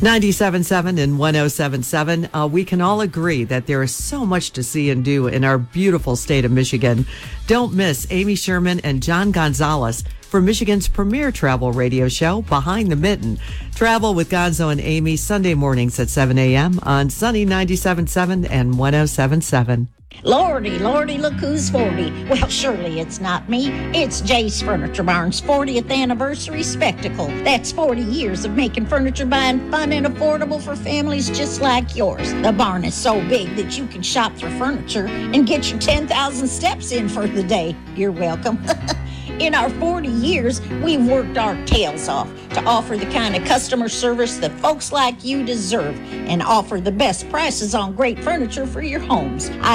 97.7 and 107.7. We can all agree that there is so much to see and do in our beautiful state of Michigan. Don't miss Amy Sherman and John Gonzalez for Michigan's premier travel radio show, Behind the Mitten. Travel with Gonzo and Amy Sunday mornings at 7 a.m. on Sunny 97.7 and 107.7. Lordy, Lordy, look who's 40. Well, surely it's not me. It's Jay's Furniture Barn's 40th anniversary spectacle. That's 40 years of making furniture buying fun and affordable for families just like yours. The barn is so big that you can shop through furniture and get your 10,000 steps in for the day. You're welcome. In our 40 years, we've worked our tails off to offer the kind of customer service that folks like you deserve and offer the best prices on great furniture for your homes.